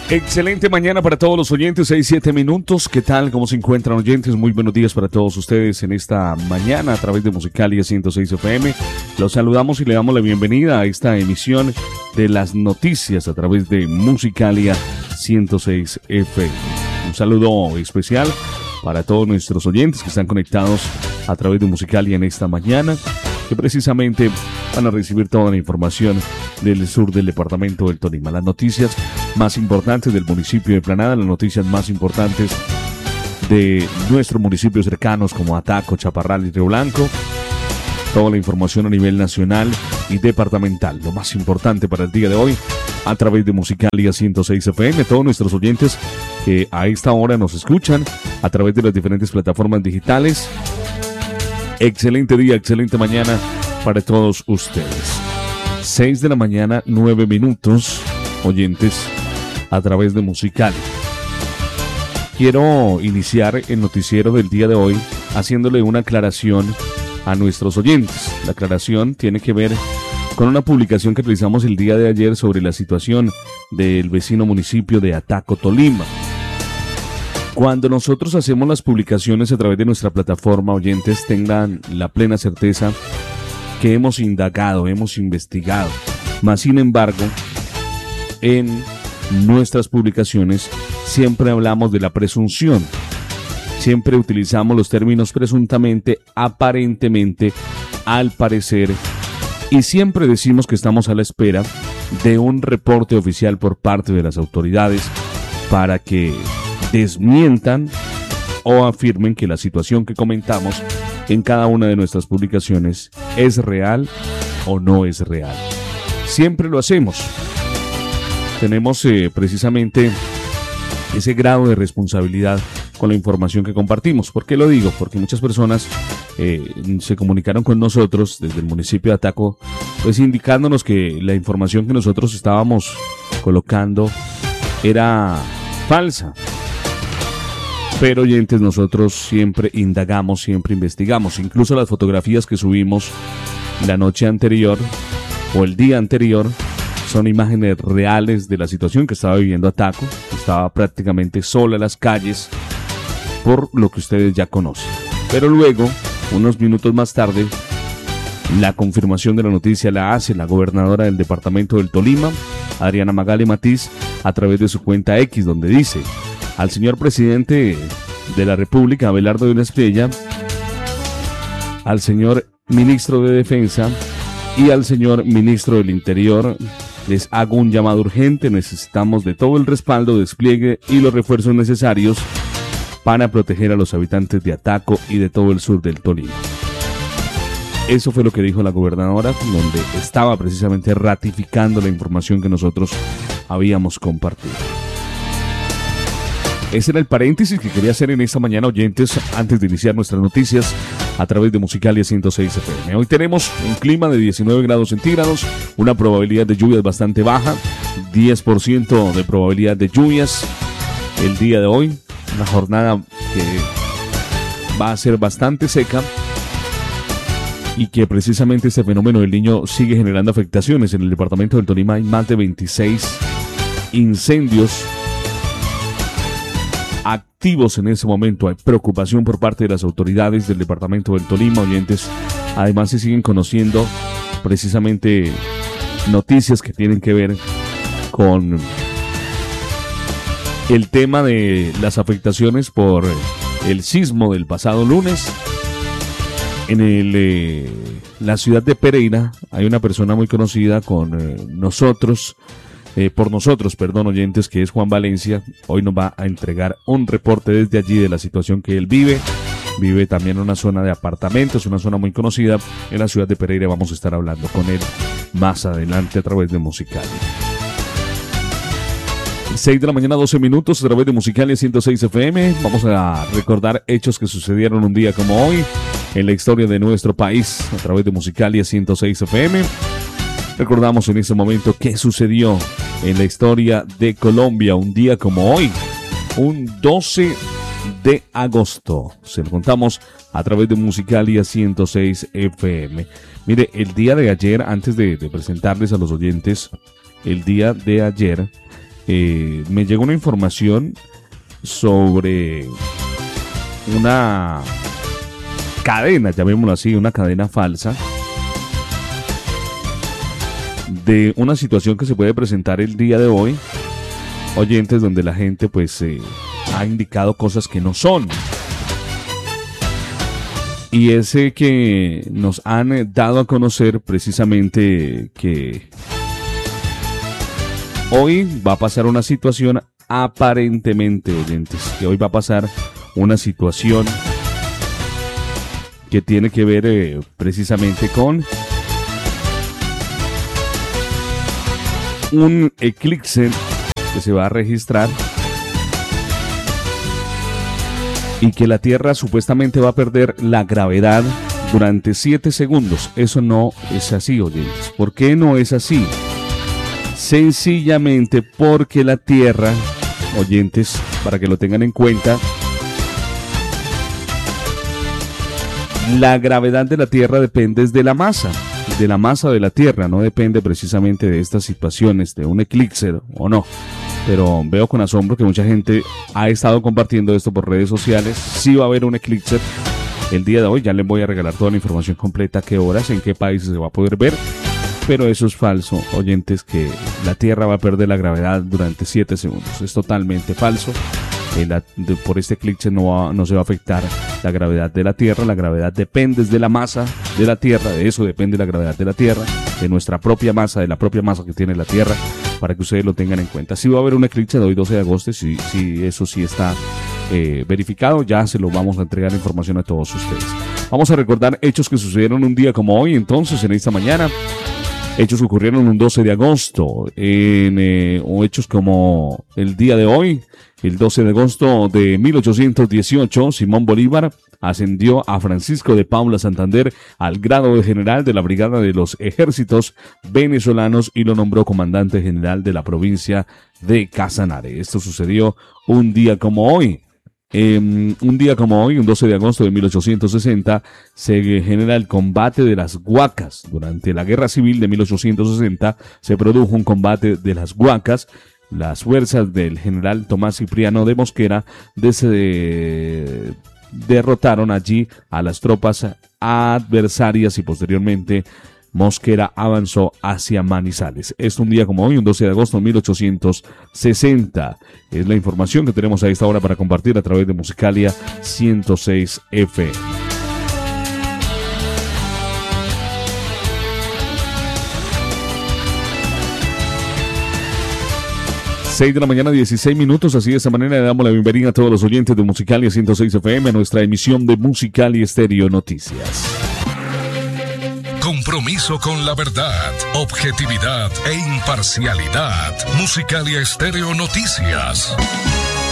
Excelente mañana para todos los oyentes, 6-7 minutos. ¿Qué tal? ¿Cómo se encuentran, oyentes? Muy buenos días para todos ustedes en esta mañana a través de Musicalia 106 FM. Los saludamos y le damos la bienvenida a esta emisión de las noticias a través de Musicalia 106 FM. Un saludo especial para todos nuestros oyentes que están conectados a través de Musicalia en esta mañana, que precisamente van a recibir toda la información del sur del departamento del Tolima. Las noticias más importantes del municipio de Planada, las noticias más importantes de nuestros municipios cercanos como Ataco, Chaparral y Río Blanco. Toda la información a nivel nacional y departamental. Lo más importante para el día de hoy a través de Musicalia 106 FM. Todos nuestros oyentes que a esta hora nos escuchan a través de las diferentes plataformas digitales. Excelente día, excelente mañana para todos ustedes. 6 de la mañana, 9 minutos, oyentes, a través de Musicalia. Quiero iniciar el noticiero del día de hoy haciéndole una aclaración a nuestros oyentes. La aclaración tiene que ver con una publicación que realizamos el día de ayer sobre la situación del vecino municipio de Ataco, Tolima. Cuando nosotros hacemos las publicaciones a través de nuestra plataforma, oyentes, tengan la plena certeza que hemos indagado, hemos investigado. Mas, sin embargo, en nuestras publicaciones siempre hablamos de la presunción. Siempre utilizamos los términos presuntamente, aparentemente, al parecer, y siempre decimos que estamos a la espera de un reporte oficial por parte de las autoridades para que desmientan o afirmen que la situación que comentamos en cada una de nuestras publicaciones es real o no es real. Siempre lo hacemos. Tenemos precisamente ese grado de responsabilidad con la información que compartimos. ¿Por qué lo digo? Porque muchas personas se comunicaron con nosotros desde el municipio de Ataco, pues indicándonos que la información que nosotros estábamos colocando era falsa. Pero, oyentes, nosotros siempre indagamos, siempre investigamos. Incluso las fotografías que subimos la noche anterior o el día anterior son imágenes reales de la situación que estaba viviendo Ataco. Estaba prácticamente sola en las calles, por lo que ustedes ya conocen. Pero luego, unos minutos más tarde, la confirmación de la noticia la hace la gobernadora del departamento del Tolima, Adriana Magali Matiz, a través de su cuenta X, donde dice: al señor presidente de la República, Abelardo de la Espriella, al señor ministro de Defensa y al señor ministro del Interior, les hago un llamado urgente. Necesitamos de todo el respaldo, despliegue y los refuerzos necesarios para proteger a los habitantes de Ataco y de todo el sur del Tolima. Eso fue lo que dijo la gobernadora, donde estaba precisamente ratificando la información que nosotros habíamos compartido. Ese era el paréntesis que quería hacer en esta mañana, oyentes, antes de iniciar nuestras noticias a través de Musicalia 106 FM. Hoy tenemos un clima de 19 grados centígrados, una probabilidad de lluvias bastante baja, 10% de probabilidad de lluvias el día de hoy. Una jornada que va a ser bastante seca y que precisamente este fenómeno del Niño sigue generando afectaciones. En el departamento del Tolima hay más de 26 incendios activos en ese momento. Hay preocupación por parte de las autoridades del departamento del Tolima, oyentes. Además, se siguen conociendo precisamente noticias que tienen que ver con el tema de las afectaciones por el sismo del pasado lunes. En la ciudad de Pereira hay una persona muy conocida con por nosotros, oyentes, que es Juan Valencia. Hoy nos va a entregar un reporte desde allí de la situación que él vive. Vive también en una zona de apartamentos, una zona muy conocida en la ciudad de Pereira. Vamos a estar hablando con él más adelante a través de Musicalia. 6 de la mañana, 12 minutos, a través de Musicalia 106 FM. Vamos a recordar hechos que sucedieron un día como hoy en la historia de nuestro país a través de Musicalia 106 FM. Recordamos en este momento qué sucedió en la historia de Colombia un día como hoy, un 12 de agosto. Se lo contamos a través de Musicalia 106 FM. Mire, el día de ayer, antes de presentarles a los oyentes, el día de ayer me llegó una información sobre una cadena, llamémoslo así, una cadena falsa de una situación que se puede presentar el día de hoy, oyentes, donde la gente pues ha indicado cosas que no son. Y ese que nos han dado a conocer precisamente que hoy va a pasar una situación, aparentemente, oyentes, que hoy va a pasar una situación que tiene que ver precisamente con un eclipse que se va a registrar y que la Tierra supuestamente va a perder la gravedad durante 7 segundos. Eso no es así, oyentes. ¿Por qué no es así? Sencillamente porque la Tierra, oyentes, para que lo tengan en cuenta, la gravedad de la Tierra depende de la masa de la Tierra, no depende precisamente de estas situaciones, de un eclipse o no. Pero veo con asombro que mucha gente ha estado compartiendo esto por redes sociales. Sí va a haber un eclipse el día de hoy, ya les voy a regalar toda la información completa, qué horas, en qué países se va a poder ver. Pero eso es falso, oyentes, que la Tierra va a perder la gravedad durante 7 segundos. Es totalmente falso. Por este eclipse no se va a afectar la gravedad de la Tierra. La gravedad depende de la masa de la Tierra. De eso depende la gravedad de la Tierra, de nuestra propia masa, de la propia masa que tiene la Tierra, para que ustedes lo tengan en cuenta. Si va a haber un eclipse de hoy 12 de agosto, si eso sí está verificado, ya se lo vamos a entregar la información a todos ustedes. Vamos a recordar hechos que sucedieron un día como hoy, entonces, en esta mañana. Hechos que ocurrieron un 12 de agosto, o hechos como el día de hoy, el 12 de agosto de 1818, Simón Bolívar ascendió a Francisco de Paula Santander al grado de general de la Brigada de los Ejércitos Venezolanos y lo nombró comandante general de la provincia de Casanare. Esto sucedió un día como hoy. Un 12 de agosto de 1860, se genera el combate de las Huacas. Durante la Guerra Civil de 1860 se produjo un combate de las Huacas. Las fuerzas del general Tomás Cipriano de Mosquera derrotaron allí a las tropas adversarias y posteriormente Mosquera avanzó hacia Manizales. Es un día como hoy, un 12 de agosto de 1860. Es la información que tenemos a esta hora para compartir a través de Musicalia 106 FM. Seis de la mañana, 16 minutos. Así de esta manera le damos la bienvenida a todos los oyentes de Musicalia 106 FM a nuestra emisión de Musicalia Estéreo Noticias. Compromiso con la verdad, objetividad e imparcialidad. Musicalia Estéreo Noticias.